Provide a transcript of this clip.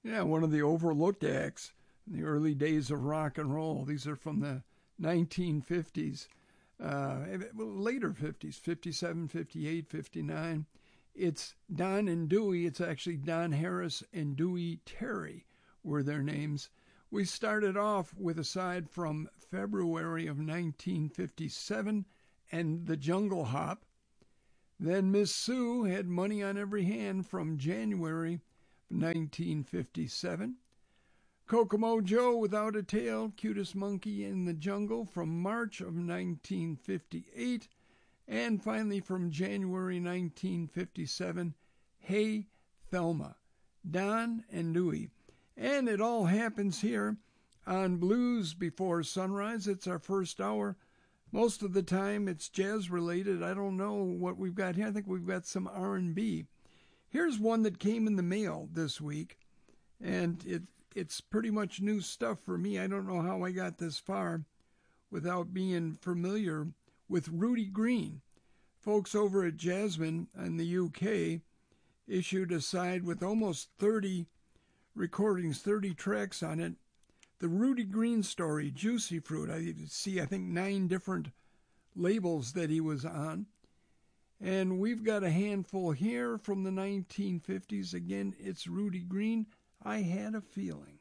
Yeah, one of the overlooked acts in the early days of rock and roll. These are from the 1950s, later 50s, 57, 58, 59. It's Don and Dewey. It's actually Don Harris and Dewey Terry were their names. We started off with a side from February of 1957 and the Jungle Hop. Then Miss Sue had Money on Every Hand from January 1957. Kokomo Joe Without a Tail, Cutest Monkey in the Jungle from March of 1958. And finally from January 1957, Hey Thelma, Don and Dewey. And it all happens here on Blues Before Sunrise. It's our first hour. Most of the time it's jazz related. I don't know what we've got here. I think we've got some R&B. Here's one that came in the mail this week, and it's pretty much new stuff for me. I don't know how I got this far without being familiar with Rudy Green. Folks over at Jasmine in the UK issued a side with almost 30 recordings, 30 tracks on it. The Rudy Green Story, Juicy Fruit. I see, I think, 9 different labels that he was on. And we've got a handful here from the 1950s. Again, it's Rudy Green. I Had a Feeling.